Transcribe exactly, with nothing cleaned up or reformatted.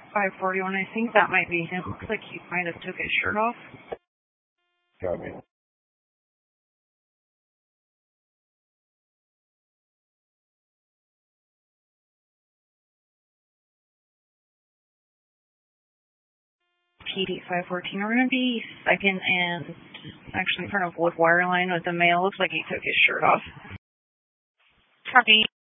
five forty-one, I think that might be him. Looks like he might have took his shirt off. Copy. P D five fourteen, we're going to be second and actually in front of Wood Wireline with the male. Looks like he took his shirt off. Copy.